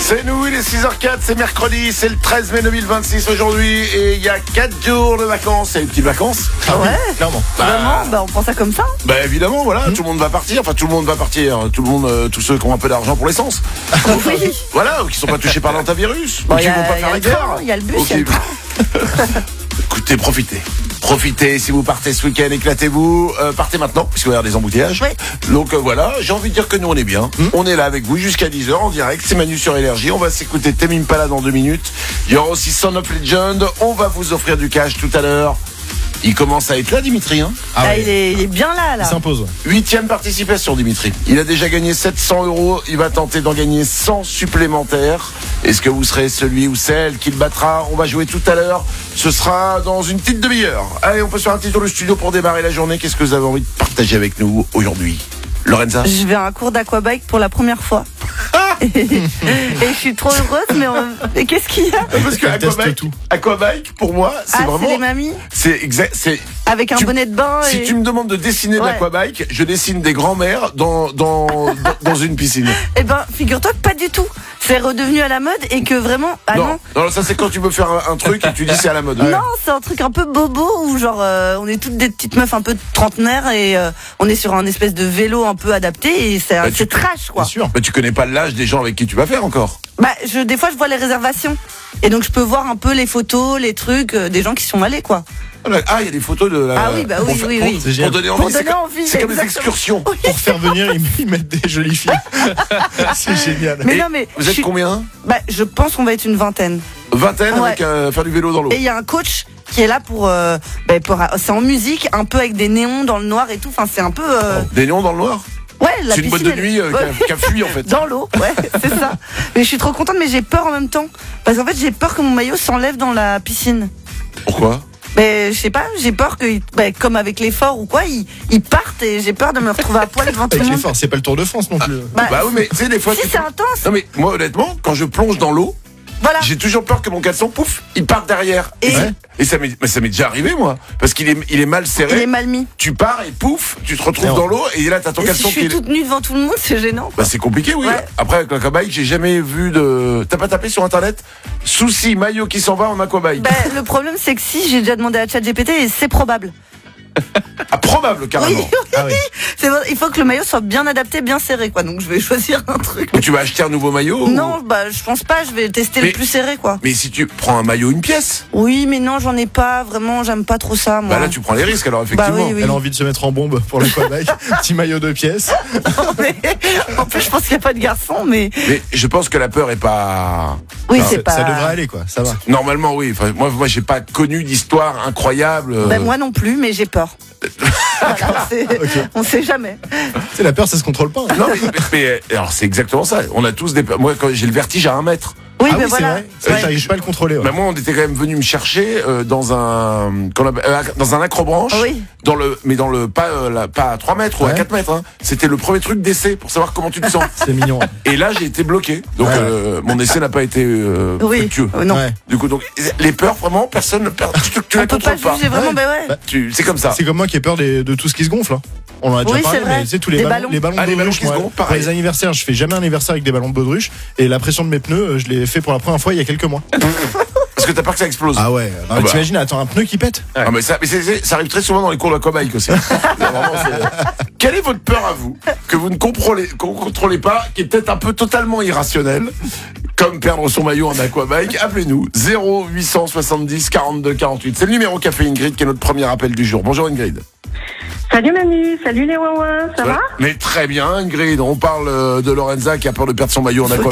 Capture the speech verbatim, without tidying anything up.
C'est nous, il est six heures zéro quatre, c'est mercredi, c'est le treize mai deux mille vingt-six aujourd'hui et il y a quatre jours de vacances. C'est les petites vacances. Ah ouais, clairement. Bah, Vraiment, bah on pense ça comme ça. Bah évidemment, voilà, mmh. tout le monde va partir. Enfin, tout le monde va partir. Tout le monde, euh, tous ceux qui ont un peu d'argent pour l'essence. Oui. Voilà, ou qui sont pas touchés par l'antavirus, Bon, ou qui y a- vont pas y faire a la le train, guerre. il y a le bus, Ok. il y a le train. Écoutez, profitez. Profitez, si vous partez ce week-end, éclatez-vous. Euh, partez maintenant, puisqu'il va y avoir des embouteillages. Oui. Donc euh, voilà, j'ai envie de dire que nous on est bien. Mmh. On est là avec vous jusqu'à dix heures en direct. C'est Manu sur Énergie. On va s'écouter Tame Impala dans deux minutes. Il y aura aussi Son of Legend. On va vous offrir du cash tout à l'heure. Il commence à être là, Dimitri. Hein Ah, ouais. il, est, il est bien là, là. Il s'impose. Huitième participation, Dimitri. Il a déjà gagné sept cents euros. Il va tenter d'en gagner cent supplémentaires. Est-ce que vous serez celui ou celle qui le battra? On va jouer tout à l'heure. Ce sera dans une petite demi-heure. Allez, on peut se faire un petit tour du studio pour démarrer la journée. Qu'est-ce que vous avez envie de partager avec nous aujourd'hui, Lorenza? Je vais à un cours d'aquabike pour la première fois. et, et je suis trop heureuse, mais, on... mais qu'est-ce qu'il y a? Parce que Elle teste aquabike, tout. aquabike, pour moi, c'est Ah, vraiment. c'est les mamies C'est exact. C'est. avec un Tu- bonnet de bain. Si et... tu me demandes de dessiner de Ouais. l'aquabike, je dessine des grands-mères dans, dans, dans, dans une piscine. Eh ben, figure-toi que pas du tout. C'est redevenu à la mode et que vraiment. Ah non. non, non, ça c'est quand tu veux faire un, un truc et tu dis c'est à la mode. Non, c'est un truc un peu bobo où genre euh, on est toutes des petites meufs un peu trentenaires et euh, on est sur un espèce de vélo un peu adapté et c'est Bah, c'est tu- trash quoi. Bien sûr. Mais tu connais pas l'âge des gens avec qui tu vas faire encore. Bah je des fois je vois les réservations et donc je peux voir un peu les photos, les trucs euh, des gens qui sont allés quoi. Ah, il y a des photos de la. Ah oui, bah oui, pour faire- oui, pour- oui. Pour, C'est génial. donner envie. Pour c'est donner comme- envie, C'est comme des exactement. excursions. Pour faire venir, ils, ils mettent des jolies filles. C'est génial. Mais Et non mais vous je êtes suis- combien? Bah je pense qu'on va être une vingtaine. Vingtaine Ouais. avec euh, faire du vélo dans l'eau. Et il y a un coach qui est là pour, euh, bah, pour c'est en musique, un peu avec des néons dans le noir et tout. Enfin c'est un peu euh, Des néons dans le noir. ouais la C'est une boîte piscine, de elle- nuit euh, Ouais. qui, a, qui a fui en fait. Dans l'eau, ouais, c'est ça. Mais je suis trop contente, mais j'ai peur en même temps. Parce qu'en fait, j'ai peur que mon maillot s'enlève dans la piscine. Pourquoi? Mais je sais pas, j'ai peur que, bah, comme avec l'effort ou quoi, ils, ils partent et j'ai peur de me retrouver à poil devant tout le Avec monde. l'effort, c'est pas le Tour de France non plus. Bah, Bah oui, mais tu sais, des fois. si, tu- c'est intense. Non, mais moi, honnêtement, quand je plonge dans l'eau, Voilà. j'ai toujours peur que mon caleçon, pouf, il parte derrière. Et- ça- et ça m'est mais ça m'est déjà arrivé, moi. Parce qu'il est, il est mal serré. Il est mal mis. Tu pars et pouf, tu te retrouves Non. dans l'eau et là, t'as ton Et si caleçon je qui suis est. toute nue devant tout le monde, c'est gênant. Bah c'est compliqué, oui. Ouais. Après, avec l'aquabike, j'ai jamais vu de. T'as pas tapé sur internet souci maillot qui s'en va en aquabike? Bah, le problème, c'est que si, j'ai déjà demandé à ChatGPT et c'est probable. Ah, probable, Oui, carrément. oui. Ah oui. C'est vrai, il faut que le maillot soit bien adapté, bien serré, quoi. Donc je vais choisir un truc. Ou tu vas acheter un nouveau maillot ou- Non, bah, je pense pas, je vais tester Mais- le plus serré, quoi. Mais si tu prends un maillot, une pièce, Oui, mais non, j'en ai pas, vraiment, j'aime pas trop ça, moi. bah là tu prends les risques alors effectivement. Bah oui, oui. Elle a envie de se mettre en bombe pour l'aquabike. Petit maillot de pièces. Mais, en plus, je pense qu'il n'y a pas de garçon, mais Mais je pense que la peur est pas. oui, Non, c'est Ça, pas. ça devrait aller quoi, ça va. Normalement oui. Enfin, moi, moi j'ai pas connu d'histoire incroyable. euh, Ben, moi non plus, mais j'ai peur. Voilà, c'est- On sait jamais. C'est la peur, ça se contrôle pas. hein. Non mais, mais- mais- alors c'est exactement ça. On a tous des peurs. Moi quand j'ai le vertige à un mètre. Oui, Ah mais oui, c'est voilà. vrai. Ça, Ouais. j'arrive pas à le contrôler. ouais. Bah moi on était quand même venu me chercher euh, dans un qu'on appelle- euh, dans un acrobranche. Oui. Dans le mais dans le pas euh, la- pas à trois mètres ou à Ouais. quatre mètres. Hein. C'était le premier truc d'essai pour savoir comment tu te sens. C'est mignon. Et là j'ai été bloqué. Donc Ouais, ouais. euh, mon essai n'a pas été euh, Oui. fructueux. Euh, non. Ouais. Du coup donc les peurs vraiment personne ne per- tu, tu On la peut pas contrôles pas. juger vraiment, Ouais. ben ouais. Bah, Tu c'est comme ça. C'est comme moi qui ai peur des- de tout ce qui se gonfle. hein. On en a déjà Oui, parlé, c'est vrai. mais tu sais, tous les Des ballons, ballons. les ballons Ah, de les ballons baudruche, qui se moi, gonflent, pour pareil. les anniversaires, je fais jamais un anniversaire avec des ballons de baudruche. Et la pression de mes pneus, euh, je l'ai fait pour la première fois il y a quelques mois. Parce que t'as peur que ça explose. Ah ouais. Ah bah. T'imagines, attends, un pneu qui pète. Ah, mais ça, mais c'est- c'est- ça arrive très souvent dans les cours d'aquabike aussi. Vraiment, c'est- Quelle est votre peur à vous que vous ne contrôlez, qu'on contrôlez pas, qui est peut-être un peu totalement irrationnelle, comme perdre son maillot en aquabike? Appelez-nous zéro huit cent soixante-dix quarante-deux quarante-huit. C'est le numéro qu'a fait Ingrid qui est notre premier appel du jour. Bonjour Ingrid. Salut Manu, salut les Wawa, ça va? Mais très bien Ingrid. On parle euh, de Lorenza qui a peur de perdre son maillot en aquabike.